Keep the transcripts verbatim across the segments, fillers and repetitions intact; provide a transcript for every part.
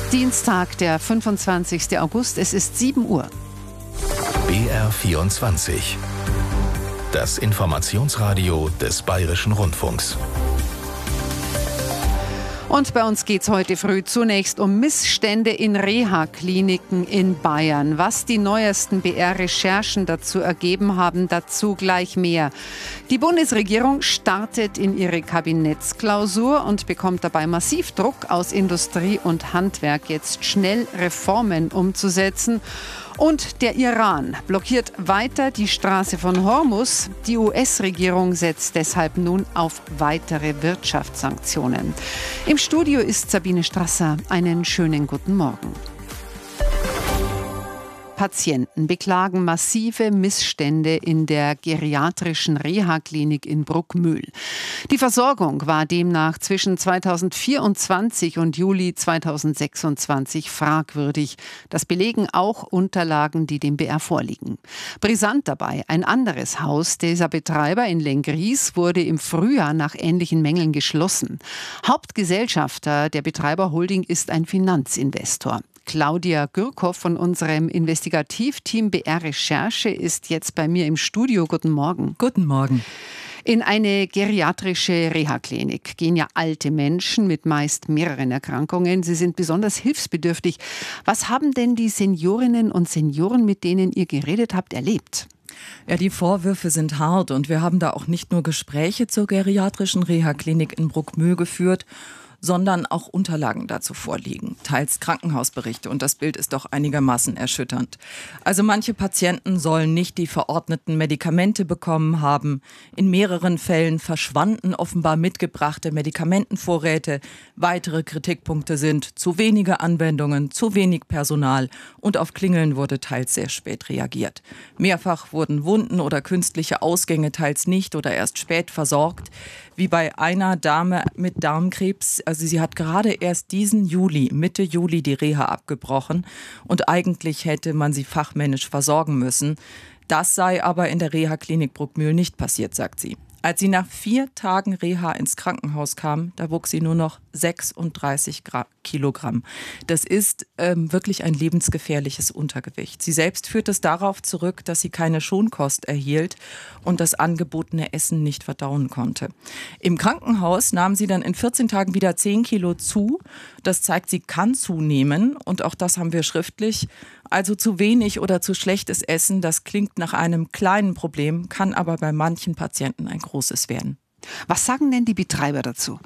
Dienstag, der fünfundzwanzigsten August, es ist sieben Uhr. B R vierundzwanzig. Das Informationsradio des Bayerischen Rundfunks. Und bei uns geht es heute früh zunächst um Missstände in Reha-Kliniken in Bayern. Was die neuesten B R-Recherchen dazu ergeben haben, dazu gleich mehr. Die Bundesregierung startet in ihre Kabinettsklausur und bekommt dabei massiv Druck aus Industrie und Handwerk, jetzt schnell Reformen umzusetzen. Und der Iran blockiert weiter die Straße von Hormuz. Die U S-Regierung setzt deshalb nun auf weitere Wirtschaftssanktionen. Im Studio ist Sabine Strasser. Einen schönen guten Morgen. Patienten beklagen massive Missstände in der geriatrischen Reha-Klinik in Bruckmühl. Die Versorgung war demnach zwischen zweitausendvierundzwanzig und Juli zweitausendsechsundzwanzig fragwürdig. Das belegen auch Unterlagen, die dem B R vorliegen. Brisant dabei: ein anderes Haus dieser Betreiber in Lenggries wurde im Frühjahr nach ähnlichen Mängeln geschlossen. Hauptgesellschafter der Betreiberholding ist ein Finanzinvestor. Claudia Gürkow von unserem Investigativteam B R Recherche ist jetzt bei mir im Studio. Guten Morgen. Guten Morgen. In eine geriatrische Reha-Klinik gehen ja alte Menschen mit meist mehreren Erkrankungen. Sie sind besonders hilfsbedürftig. Was haben denn die Seniorinnen und Senioren, mit denen ihr geredet habt, erlebt? Ja, die Vorwürfe sind hart und wir haben da auch nicht nur Gespräche zur geriatrischen Reha-Klinik in Bruckmühl geführt, sondern auch Unterlagen dazu vorliegen, teils Krankenhausberichte, und das Bild ist doch einigermaßen erschütternd. Also manche Patienten sollen nicht die verordneten Medikamente bekommen haben. In mehreren Fällen verschwanden offenbar mitgebrachte Medikamentenvorräte. Weitere Kritikpunkte sind zu wenige Anwendungen, zu wenig Personal und auf Klingeln wurde teils sehr spät reagiert. Mehrfach wurden Wunden oder künstliche Ausgänge teils nicht oder erst spät versorgt, wie bei einer Dame mit Darmkrebs. Also sie hat gerade erst diesen Juli, Mitte Juli, die Reha abgebrochen und eigentlich hätte man sie fachmännisch versorgen müssen. Das sei aber in der Reha-Klinik Bruckmühl nicht passiert, sagt sie. Als sie nach vier Tagen Reha ins Krankenhaus kam, da wog sie nur noch sechsunddreißig Kilogramm. Das ist ähm, wirklich ein lebensgefährliches Untergewicht. Sie selbst führt es darauf zurück, dass sie keine Schonkost erhielt und das angebotene Essen nicht verdauen konnte. Im Krankenhaus nahm sie dann in vierzehn Tagen wieder zehn Kilo zu. Das zeigt, sie kann zunehmen und auch das haben wir schriftlich. Also zu wenig oder zu schlechtes Essen, das klingt nach einem kleinen Problem, kann aber bei manchen Patienten ein großes werden. Was sagen denn die Betreiber dazu?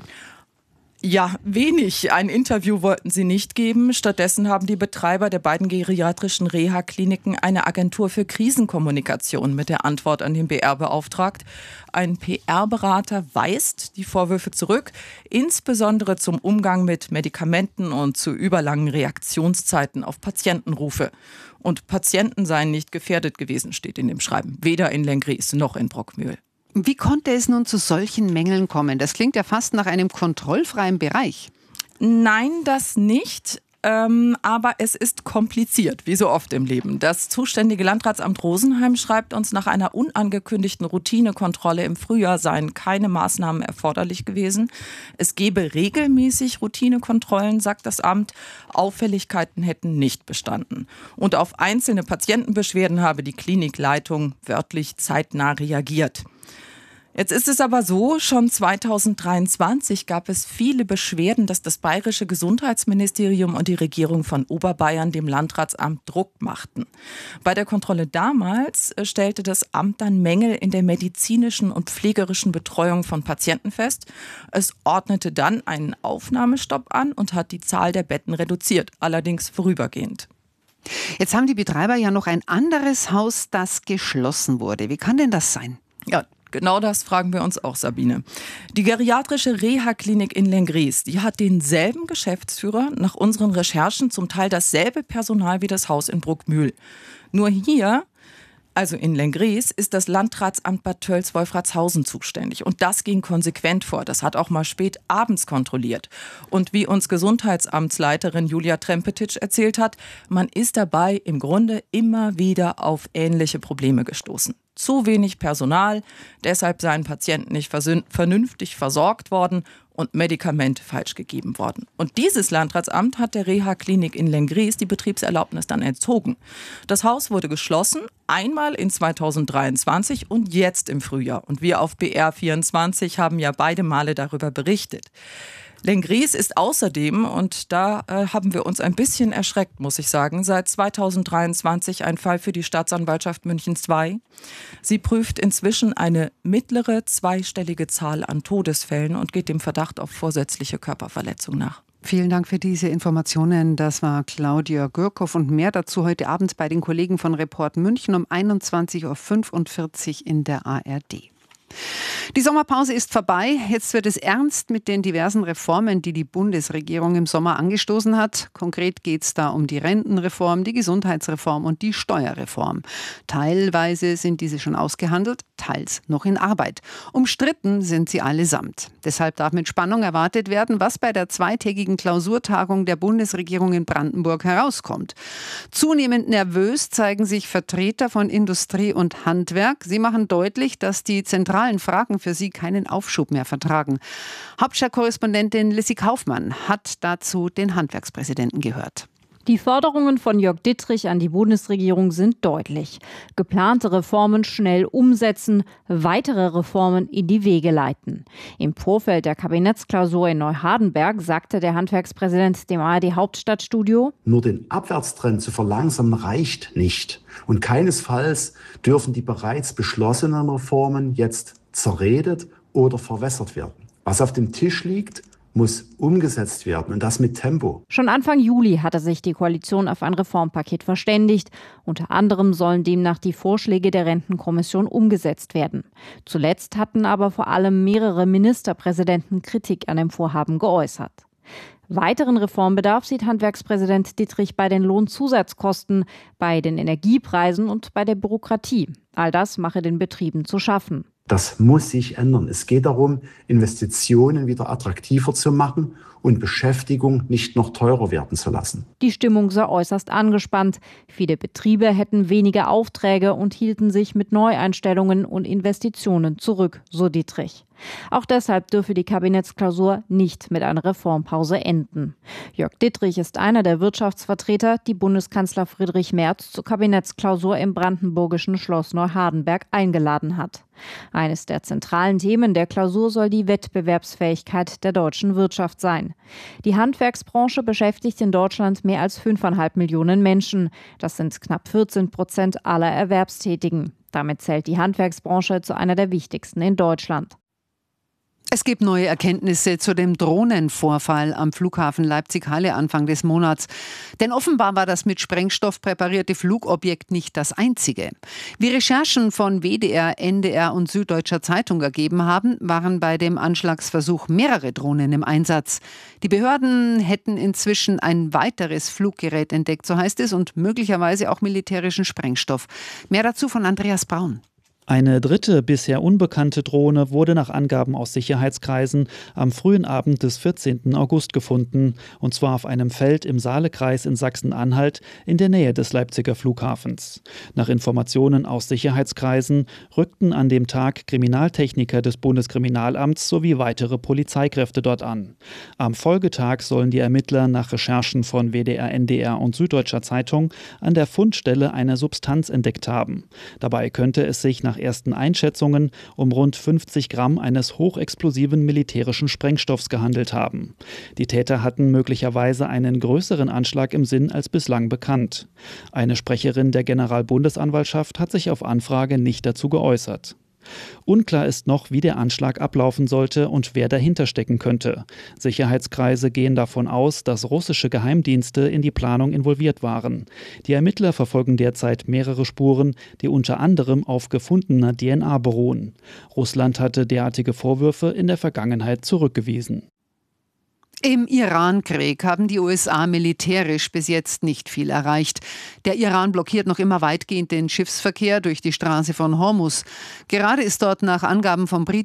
Ja, wenig. Ein Interview wollten sie nicht geben. Stattdessen haben die Betreiber der beiden geriatrischen Reha-Kliniken eine Agentur für Krisenkommunikation mit der Antwort an den B R beauftragt. Ein P R-Berater weist die Vorwürfe zurück, insbesondere zum Umgang mit Medikamenten und zu überlangen Reaktionszeiten auf Patientenrufe. Und Patienten seien nicht gefährdet gewesen, steht in dem Schreiben. Weder in Lenggries noch in Bruckmühl. Wie konnte es nun zu solchen Mängeln kommen? Das klingt ja fast nach einem kontrollfreien Bereich. Nein, das nicht. Ähm, aber es ist kompliziert, wie so oft im Leben. Das zuständige Landratsamt Rosenheim schreibt uns, nach einer unangekündigten Routinekontrolle im Frühjahr seien keine Maßnahmen erforderlich gewesen. Es gebe regelmäßig Routinekontrollen, sagt das Amt. Auffälligkeiten hätten nicht bestanden. Und auf einzelne Patientenbeschwerden habe die Klinikleitung wörtlich zeitnah reagiert. Jetzt ist es aber so, schon zweitausenddreiundzwanzig gab es viele Beschwerden, dass das bayerische Gesundheitsministerium und die Regierung von Oberbayern dem Landratsamt Druck machten. Bei der Kontrolle damals stellte das Amt dann Mängel in der medizinischen und pflegerischen Betreuung von Patienten fest. Es ordnete dann einen Aufnahmestopp an und hat die Zahl der Betten reduziert, allerdings vorübergehend. Jetzt haben die Betreiber ja noch ein anderes Haus, das geschlossen wurde. Wie kann denn das sein? Ja, genau das fragen wir uns auch, Sabine. Die geriatrische Reha-Klinik in Lenggries, die hat denselben Geschäftsführer, nach unseren Recherchen zum Teil dasselbe Personal wie das Haus in Bruckmühl. Nur hier, also in Lenggries, ist das Landratsamt Bad Tölz-Wolfratshausen zuständig. Und das ging konsequent vor. Das hat auch mal spät abends kontrolliert. Und wie uns Gesundheitsamtsleiterin Julia Trempetitsch erzählt hat, man ist dabei im Grunde immer wieder auf ähnliche Probleme gestoßen. Zu wenig Personal, deshalb seien Patienten nicht vernünftig versorgt worden und Medikamente falsch gegeben worden. Und dieses Landratsamt hat der Reha-Klinik in Lenggries die Betriebserlaubnis dann entzogen. Das Haus wurde geschlossen, einmal in zweitausenddreiundzwanzig und jetzt im Frühjahr. Und wir auf B R vierundzwanzig haben ja beide Male darüber berichtet. Lenggries ist außerdem, und da äh, haben wir uns ein bisschen erschreckt, muss ich sagen, seit zweitausenddreiundzwanzig ein Fall für die Staatsanwaltschaft München zwei. Sie prüft inzwischen eine mittlere zweistellige Zahl an Todesfällen und geht dem Verdacht auf vorsätzliche Körperverletzung nach. Vielen Dank für diese Informationen. Das war Claudia Gürkow und mehr dazu heute Abend bei den Kollegen von Report München um einundzwanzig Uhr fünfundvierzig in der A R D. Die Sommerpause ist vorbei. Jetzt wird es ernst mit den diversen Reformen, die die Bundesregierung im Sommer angestoßen hat. Konkret geht es da um die Rentenreform, die Gesundheitsreform und die Steuerreform. Teilweise sind diese schon ausgehandelt, teils noch in Arbeit. Umstritten sind sie allesamt. Deshalb darf mit Spannung erwartet werden, was bei der zweitägigen Klausurtagung der Bundesregierung in Brandenburg herauskommt. Zunehmend nervös zeigen sich Vertreter von Industrie und Handwerk. Sie machen deutlich, dass die zentralen Fragen für sie keinen Aufschub mehr vertragen. Hauptstadtkorrespondentin Lissy Kaufmann hat dazu den Handwerkspräsidenten gehört. Die Forderungen von Jörg Dittrich an die Bundesregierung sind deutlich. Geplante Reformen schnell umsetzen, weitere Reformen in die Wege leiten. Im Vorfeld der Kabinettsklausur in Neuhardenberg sagte der Handwerkspräsident dem A R D-Hauptstadtstudio: Nur den Abwärtstrend zu verlangsamen reicht nicht. Und keinesfalls dürfen die bereits beschlossenen Reformen jetzt zerredet oder verwässert werden. Was auf dem Tisch liegt, muss umgesetzt werden, und das mit Tempo. Schon Anfang Juli hatte sich die Koalition auf ein Reformpaket verständigt. Unter anderem sollen demnach die Vorschläge der Rentenkommission umgesetzt werden. Zuletzt hatten aber vor allem mehrere Ministerpräsidenten Kritik an dem Vorhaben geäußert. Weiteren Reformbedarf sieht Handwerkspräsident Dittrich bei den Lohnzusatzkosten, bei den Energiepreisen und bei der Bürokratie. All das mache den Betrieben zu schaffen. Das muss sich ändern. Es geht darum, Investitionen wieder attraktiver zu machen und Beschäftigung nicht noch teurer werden zu lassen. Die Stimmung sei äußerst angespannt. Viele Betriebe hätten weniger Aufträge und hielten sich mit Neueinstellungen und Investitionen zurück, so Dittrich. Auch deshalb dürfe die Kabinettsklausur nicht mit einer Reformpause enden. Jörg Dittrich ist einer der Wirtschaftsvertreter, die Bundeskanzler Friedrich Merz zur Kabinettsklausur im brandenburgischen Schloss Neuhardenberg eingeladen hat. Eines der zentralen Themen der Klausur soll die Wettbewerbsfähigkeit der deutschen Wirtschaft sein. Die Handwerksbranche beschäftigt in Deutschland mehr als fünfeinhalb Millionen Menschen. Das sind knapp vierzehn Prozent aller Erwerbstätigen. Damit zählt die Handwerksbranche zu einer der wichtigsten in Deutschland. Es gibt neue Erkenntnisse zu dem Drohnenvorfall am Flughafen Leipzig-Halle Anfang des Monats. Denn offenbar war das mit Sprengstoff präparierte Flugobjekt nicht das einzige. Wie Recherchen von W D R, N D R und Süddeutscher Zeitung ergeben haben, waren bei dem Anschlagsversuch mehrere Drohnen im Einsatz. Die Behörden hätten inzwischen ein weiteres Fluggerät entdeckt, so heißt es, und möglicherweise auch militärischen Sprengstoff. Mehr dazu von Andreas Braun. Eine dritte, bisher unbekannte Drohne wurde nach Angaben aus Sicherheitskreisen am frühen Abend des vierzehnten August gefunden, und zwar auf einem Feld im Saalekreis in Sachsen-Anhalt in der Nähe des Leipziger Flughafens. Nach Informationen aus Sicherheitskreisen rückten an dem Tag Kriminaltechniker des Bundeskriminalamts sowie weitere Polizeikräfte dort an. Am Folgetag sollen die Ermittler nach Recherchen von W D R, N D R und Süddeutscher Zeitung an der Fundstelle eine Substanz entdeckt haben. Dabei könnte es sich nach ersten Einschätzungen um rund fünfzig Gramm eines hochexplosiven militärischen Sprengstoffs gehandelt haben. Die Täter hatten möglicherweise einen größeren Anschlag im Sinn als bislang bekannt. Eine Sprecherin der Generalbundesanwaltschaft hat sich auf Anfrage nicht dazu geäußert. Unklar ist noch, wie der Anschlag ablaufen sollte und wer dahinter stecken könnte. Sicherheitskreise gehen davon aus, dass russische Geheimdienste in die Planung involviert waren. Die Ermittler verfolgen derzeit mehrere Spuren, die unter anderem auf gefundener D N A beruhen. Russland hatte derartige Vorwürfe in der Vergangenheit zurückgewiesen. Im Irankrieg haben die U S A militärisch bis jetzt nicht viel erreicht. Der Iran blockiert noch immer weitgehend den Schiffsverkehr durch die Straße von Hormuz. Gerade ist dort nach Angaben vom Britischen